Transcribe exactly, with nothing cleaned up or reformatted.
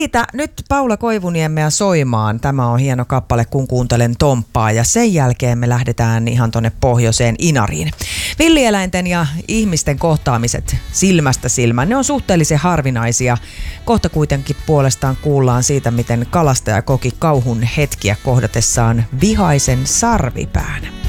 Siitä nyt Paula Koivuniemeä soimaan. Tämä on hieno kappale, kun kuuntelen Tomppaa, ja sen jälkeen me lähdetään ihan tonne pohjoiseen Inariin. Villieläinten ja ihmisten kohtaamiset silmästä silmään, ne on suhteellisen harvinaisia. Kohta kuitenkin puolestaan kuullaan siitä, miten kalastaja koki kauhun hetkiä kohdatessaan vihaisen sarvipään.